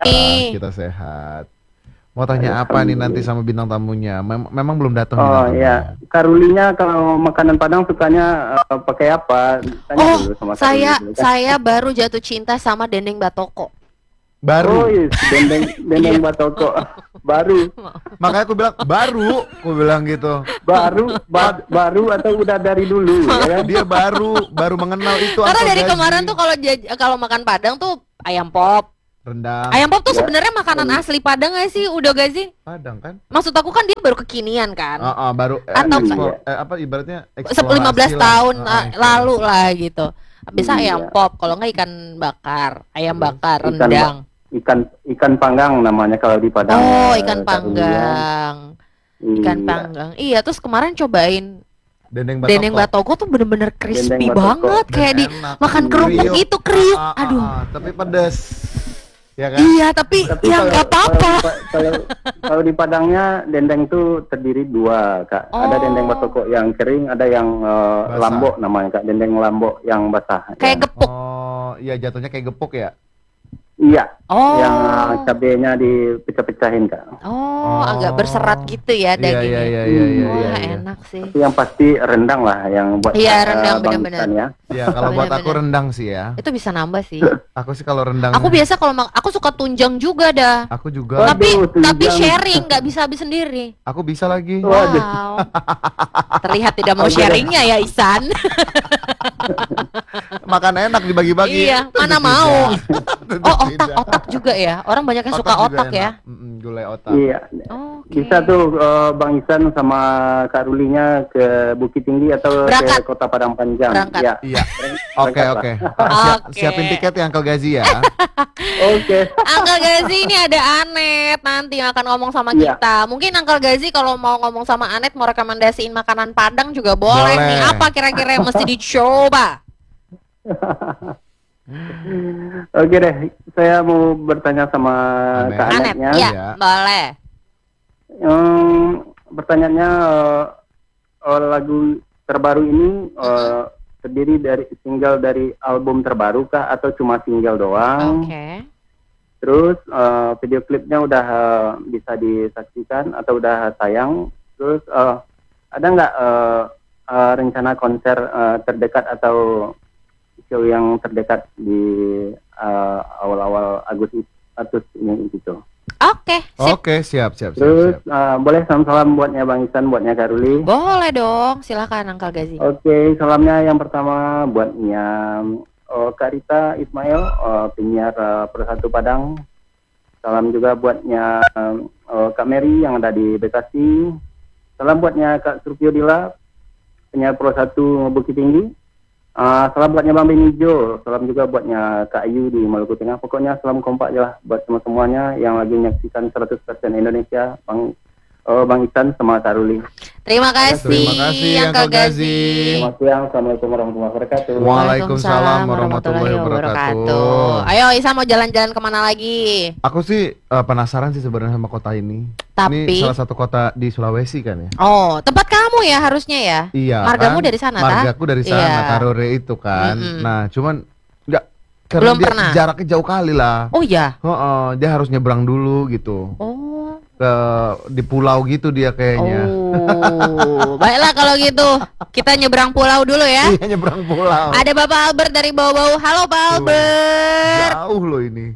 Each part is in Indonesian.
Kita sehat. Mau tanya apa nih nanti sama bintang tamunya? Memang belum datang bintang Oh tamunya. ya, Karulinya kalau makanan Padang sukanya pakai apa? Tanya dulu sama Karuli dulu, kan? saya baru jatuh cinta sama dendeng batoko. Baru. Oh iya, dendeng batoko. Baru. Makanya aku bilang aku bilang gitu. Baru atau udah dari dulu ya kan? Dia baru mengenal itu. Karena Uncle dari Gazi. kemarin tuh kalau makan Padang tuh ayam pop. Rendang. Ayam pop tuh sebenarnya makanan asli Padang gak sih? Udah gak sih? Padang kan? Maksud aku kan dia baru kekinian kan? Baru Atau apa ibaratnya 15 tahun lalu lah gitu. Bisa Iya. ayam pop, kalau nggak ikan bakar, ayam bakar, Ikan rendang. ikan panggang namanya kalau di Padang. Oh, ikan Karulia. panggang. Ikan Iya. panggang. Iya, terus kemarin cobain Dendeng batoko tuh bener-bener crispy Dendeng batoko. banget, kayak di Enak. makan kerupuk Kriuk. itu kriuk. Aduh. Tapi pedas. Ya kan? Iya, tapi ya kalau- nggak apa-apa. Kalau di Padangnya dendeng itu terdiri dua, Kak. Ada Oh. dendeng batoko yang kering, ada yang Basah. lambok namanya, Kak. Dendeng lambok yang basah. Kayak ya. gepuk. Oh, iya jatuhnya kayak gepuk ya. Iya. Oh. Yang cabenya dipecah-pecahin, Kak. Oh, agak berserat gitu ya dagingnya. Iya. Wah, enak sih. Itu yang pasti rendang lah yang buat Iya, rendang Bang benar-benar. Isan ya. Iya, kalau buat aku Bener-bener. rendang sih ya. Itu bisa nambah sih. Aku sih kalau rendang. Aku biasa kalau aku suka tunjang juga dah. Aku juga. Waduh, Tapi tunjang. sharing, nggak bisa habis sendiri. Aku bisa lagi. Waduh. Wow. Terlihat tidak mau Oke. sharingnya ya Isan. Makan enak dibagi-bagi. Iya, mana mau. Oh, otak juga ya. Orang banyak yang suka juga otak ya. enak. Gulai otak. Iya. Oke. Bisa tuh Bang Isan sama Kak Rulinya ke Bukit Tinggi atau Berangkat. ke Kota Padang Panjang. Berangkat. Ya. Iya. Oke. Oke. Siapin tiket ya Uncle Gazi ya. Oke. Uncle Gazi ini ada Anet nanti yang akan ngomong sama Iya. kita. Mungkin Uncle Gazi kalau mau ngomong sama Anet mau rekomendasiin makanan Padang juga boleh, Boleh. nih. Apa kira-kira yang mesti dicoba? Oke deh, saya mau bertanya sama Anet. Kak Anet, Anetnya. iya, Ya. boleh. Pertanyaannya lagu terbaru ini terdiri dari single dari album terbaru kah atau cuma single doang? Oke. Terus video klipnya udah bisa disaksikan atau udah tayang? Terus ada nggak rencana konser terdekat atau show yang terdekat di awal-awal Agustus ini gitu? Oke, sip. Oke, siap. Terus boleh salam-salam buatnya Bang Isan, buatnya Karuli. Boleh dong, silakan Uncle Gazi. Oke, salamnya yang pertama buatnya Kak Rita Ismail, penyiar Persatu Padang. Salam juga buatnya Kak Mary yang ada di Bekasi. Salam buatnya Kak Surpio Dila, penyiar Persatu Bukit Tinggi. Salam buatnya Bang Benijo, salam juga buatnya Kak Ayu di Maluku Tengah. Pokoknya salam kompak aja lah buat semuanya yang lagi menyaksikan 100% Indonesia, Bang Isan sama Karuli. Terima kasih, Terima kasih, Uncle Gazi. Selamat siang, assalamualaikum warahmatullahi wabarakatuh. Waalaikumsalam warahmatullahi wabarakatuh. Ayo Isa mau jalan-jalan kemana lagi? Aku sih penasaran sih sebenarnya sama kota ini. Tapi- Ini salah satu kota di Sulawesi kan ya? Oh, tempat kamu ya harusnya ya? Iya. Margamu kan? dari sana, ta? Margaku dari sana, Iya. Karore itu kan. Mm-mm. Nah, cuman nggak karena Belum dia pernah. jaraknya jauh kali lah. Oh ya. Dia harus nyebrang dulu gitu. Oh. Di pulau gitu dia kayaknya. Oh. Baiklah kalau gitu. Kita nyebrang pulau dulu ya. Iya, nyebrang pulau. Ada Bapak Albert dari bau-bau. Halo Pak Albert. Jauh loh ini.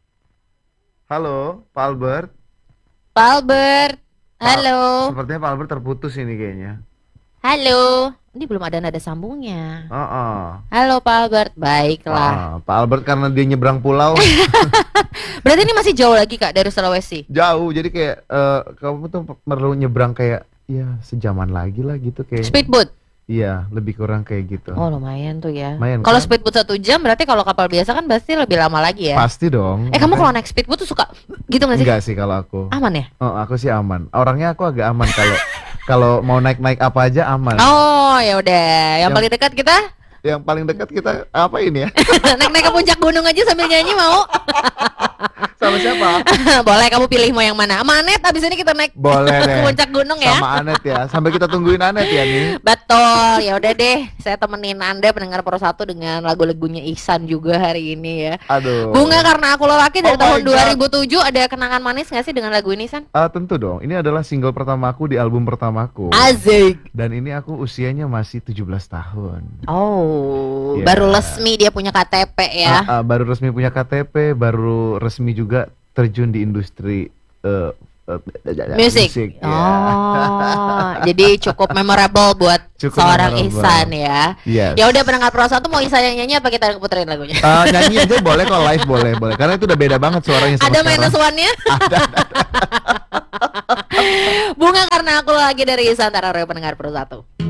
Halo, Pak Albert. Pak Albert. Halo. Sepertinya Pak Albert terputus ini kayaknya. Halo. Ini belum ada nada sambungnya. Heeh. Halo Pak Albert. Baiklah. Pak Albert karena dia nyebrang pulau Berarti ini masih jauh lagi Kak dari Sulawesi. jauh, jadi kayak kamu tuh perlu nyebrang kayak ya sejaman lagi lah gitu kayak. Speedboat. Iya, lebih kurang kayak gitu. Oh lumayan tuh ya. Lumayan, Kalau kan? speedboat 1 jam berarti kalau kapal biasa kan pasti lebih lama lagi ya. Pasti dong. Kamu kalau naik speedboat tuh suka gitu nggak sih? Enggak sih kalau aku. Aman ya? Oh, aku sih aman. Orangnya aku agak aman kalau kalau mau naik-naik apa aja aman. Oh ya udah. Yang paling dekat kita Yang paling dekat kita apa ini ya? naik-naik ke puncak gunung aja sambil nyanyi mau? sama siapa? Boleh kamu pilih mau yang mana? Sama Anet, abis ini kita naik Boleh ke deh. puncak gunung ya. Sama Anet ya. Sampai kita tungguin Anet ya nih. Betul, ya udah deh, saya temenin Anda pendengar Pro 1 dengan lagu-lagunya Ihsan juga hari ini ya. Aduh. Bunga Karena Aku Lelaki dari Oh my tahun God. 2007, ada kenangan manis nggak sih dengan lagu ini, San? Tentu dong. Ini adalah single pertamaku di album pertamaku. Azik. Dan ini aku usianya masih 17 tahun. Oh, Iya. baru resmi dia punya KTP ya. Baru resmi punya KTP, baru resmi juga terjun di industri Musik. musik, ya. Oh, jadi cukup memorable buat Cukup seorang memorable. Ihsan ya. Yes. Ya udah pendengar Pro 1 mau Ihsan yang nyanyi apa kita puterin lagunya? Nyanyi aja boleh, kalau live boleh. Karena itu udah beda banget suaranya sama Ada sekarang. minus one-nya? Bunga Karena Aku Lagi dari Ihsan Tarareo pendengar Pro 1.